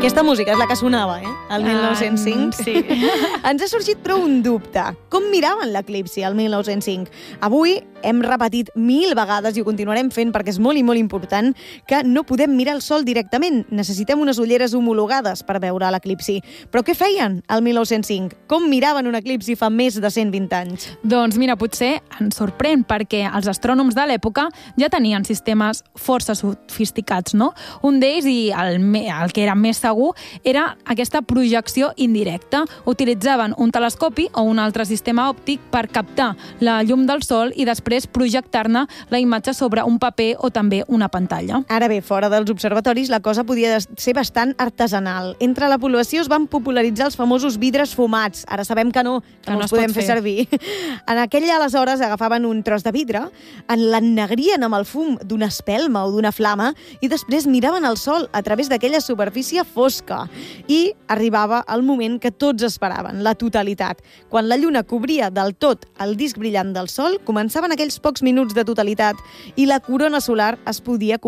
Aquesta música és la que sonava, el 1905. Sí. Ens ha sorgit però un dubte. Com miraven l'eclipsi el 1905? Avui hem repetit 1000 vegades i ho continuarem fent perquè és molt i molt important que no podem mirar el sol directament. Necessitem unes ulleres homologades per veure l'eclipsi. Però què feien el 1905? Com miraven un eclipsi fa més de 120 anys? Doncs mira, potser ens sorprèn perquè els astrònoms de l'època ja tenien sistemes força sofisticats, no? Un d'ells, i el que era més segur, era aquesta projecció indirecta. Utilitzaven un telescopi o un altre sistema òptic per captar la llum del sol i després projectar-ne la imatge sobre un paper o també una pantalla. Ara bé, fora dels observatoris, la cosa podia ser bastant artesanal. Entre la població es van popularitzar els famosos vidres fumats. Ara sabem que no els podem fer servir. En aquell aleshores agafaven un tros de vidre, l'ennegrien amb el fum d'una espelma o d'una flama i després miraven el sol a través d'aquella superfície fosca. I arribava el moment que tots esperaven, la totalitat. Quan la lluna cobria del tot el disc brillant del sol, començaven aquells pocs minuts de totalitat i la corona solar es podia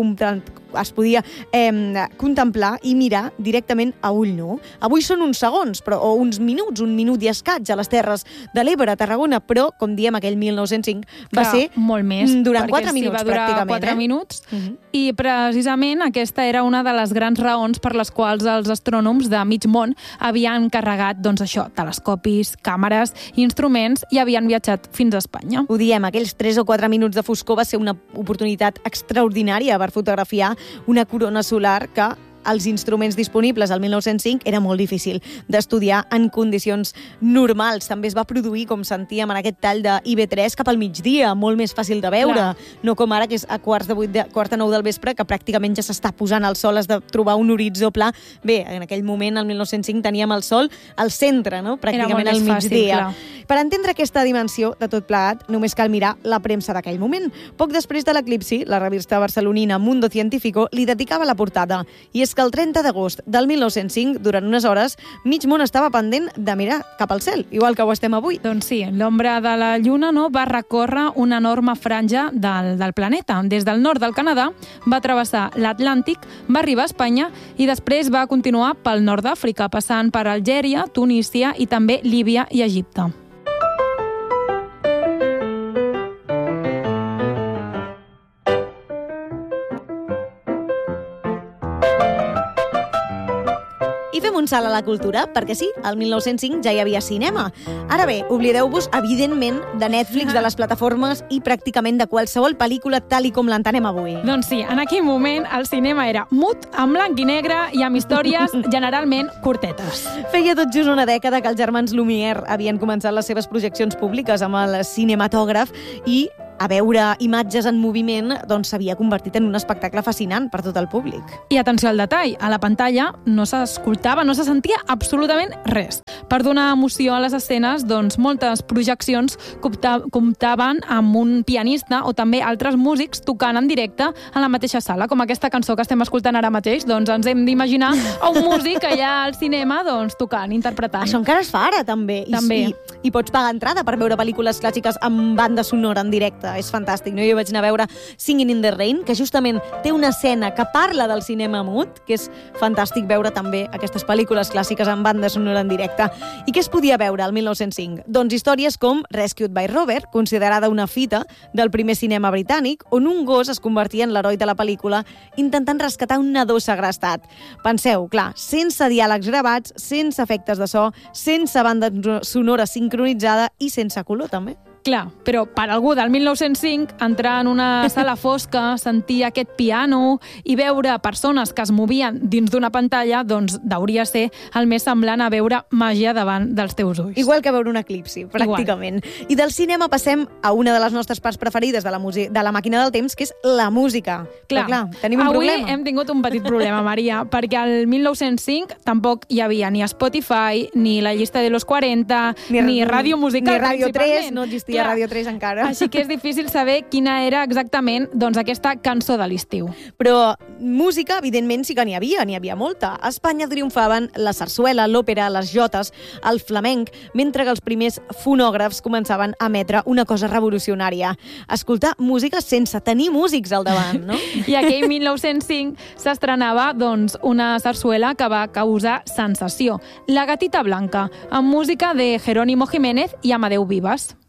contemplar i mirar directament a ull nu. Avui són uns segons, o uns minuts, un minut i escaig a les Terres de l'Ebre, a Tarragona, però, com diem, aquell 1905 va ser molt més, durant 4 minuts, va durar pràcticament. 4 minuts, i precisament aquesta era una de les grans raons per les quals els astrònoms de mig món havien carregat, doncs això, telescopis, càmeres i instruments i havien viatjat fins a Espanya. Ho diem, aquells 3 o 4 minuts de foscor va ser una oportunitat extraordinària per fotografiar una corona solar que els instruments disponibles al 1905 era molt difícil d'estudiar en condicions normals. També es va produir, com sentíem, en aquest tall de IB3 cap al migdia, molt més fàcil de veure. No com ara, que és a quarts de 9 del vespre, que pràcticament ja s'està posant el sol, has de trobar un horitzó pla. Bé, en aquell moment, el 1905, teníem el sol al centre, no? Pràcticament al migdia. Per entendre aquesta dimensió de tot plegat, només cal mirar la premsa d'aquell moment. Poc després de l'eclipsi, la revista barcelonina Mundo Científico li dedicava la portada. I és que el 30 d'agost del 1905, durant unes hores, mig món estava pendent de mirar cap al cel, igual que ho estem avui. Doncs sí, l'ombra de la Lluna va recórrer una enorme franja del planeta. Des del nord del Canadà va travessar l'Atlàntic, va arribar a Espanya i després va continuar pel nord d'Àfrica, passant per Algèria, Tunísia i també Líbia i Egipte. I fem un salt a la cultura, perquè sí, al 1905 ja hi havia cinema. Ara bé, oblideu-vos, evidentment, de Netflix, de les plataformes i pràcticament de qualsevol pel·lícula tal i com l'entenem avui. Doncs sí, en aquell moment el cinema era mut, en blanc i negre i amb històries generalment curtetes. Feia tot just una dècada que els germans Lumière havien començat les seves projeccions públiques amb el cinematògraf i a veure imatges en moviment doncs s'havia convertit en un espectacle fascinant per tot el públic. I atenció al detall, a la pantalla no s'escoltava, no se sentia absolutament res. Per donar emoció a les escenes, doncs moltes projeccions comptaven amb un pianista o també altres músics tocant en directe a la mateixa sala, com aquesta cançó que estem escoltant ara mateix, doncs ens hem d'imaginar a un músic allà al cinema doncs tocant, interpretant. Això encara es fa ara, també. I pots pagar entrada per veure pel·lícules clàssiques amb banda sonora en directe. És fantàstic, no? Jo vaig anar a veure Singing in the Rain, que justament té una escena que parla del cinema mut, que és fantàstic veure també aquestes pel·lícules clàssiques amb banda sonora en directe. I què es podia veure al 1905? Doncs històries com Rescued by Robert, considerada una fita del primer cinema britànic, on un gos es convertia en l'heroi de la pel·lícula intentant rescatar un nadó segrestat. Penseu, clar, sense diàlegs gravats, sense efectes de so, sense banda sonora sincronitzada i sense color, també. Clar, però per algú del 1905, entrar en una sala fosca, sentir aquest piano i veure persones que es movien dins d'una pantalla, doncs hauria de ser el més semblant a veure màgia davant dels teus ulls. Igual que veure un eclipsi, pràcticament. I del cinema passem a una de les nostres parts preferides de la màquina del temps, que és la música. Clar, tenim un problema. Avui hem tingut un petit problema, Maria, perquè al 1905 tampoc hi havia ni Spotify, ni la llista de los 40, ni ràdio musical, ni Ràdio 3, no existia. existia Clar. Radio 3 encara. Així que és difícil saber quina era exactament aquesta cançó de l'estiu. Però música, evidentment, sí que n'hi havia molta. A Espanya triomfaven la sarsuela, l'òpera, les jotes, el flamenc, mentre que els primers fonògrafs començaven a emetre una cosa revolucionària: escoltar música sense tenir músics al davant, no? I aquell 1905 s'estrenava una sarsuela que va causar sensació, La gatita blanca, amb música de Jerónimo Jiménez i Amadeu Vives.